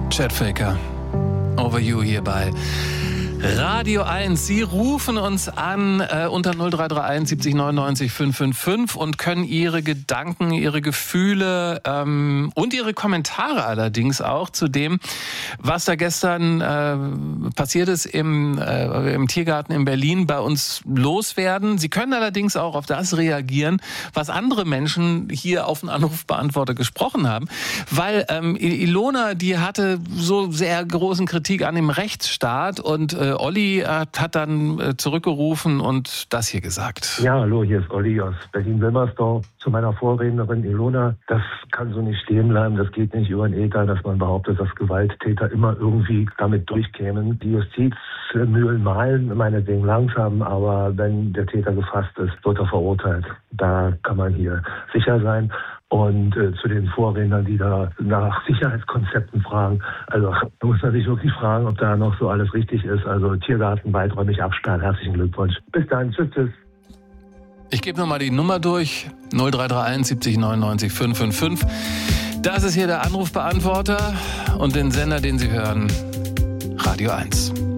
Chet Faker, Over You hier bei Radio 1. Sie rufen uns an unter 0331 70 99 555 und können Ihre Gedanken, Ihre Gefühle und Ihre Kommentare allerdings auch zu dem, was da gestern passiert ist im Tiergarten in Berlin, bei uns loswerden. Sie können allerdings auch auf das reagieren, was andere Menschen hier auf den Anrufbeantworter gesprochen haben, weil Ilona, die hatte so sehr großen Kritik an dem Rechtsstaat und Olli hat dann zurückgerufen und das hier gesagt. Ja, hallo, hier ist Olli aus Berlin-Wilmersdorf. Zu meiner Vorrednerin Ilona, das kann so nicht stehen bleiben, das geht nicht über den Äther, dass man behauptet, dass Gewalttäter immer irgendwie damit durchkämen. Die Justizmühlen mahlen meinetwegen langsam, aber wenn der Täter gefasst ist, wird er verurteilt. Da kann man hier sicher sein. Und zu den Vorrednern, die da nach Sicherheitskonzepten fragen, also da muss man sich wirklich fragen, ob da noch so alles richtig ist. Also Tiergarten weiträumig absperren, herzlichen Glückwunsch. Bis dann, tschüss, tschüss. Ich gebe nochmal die Nummer durch, 0331 70 99 555. Das ist hier der Anrufbeantworter und den Sender, den Sie hören, Radio 1.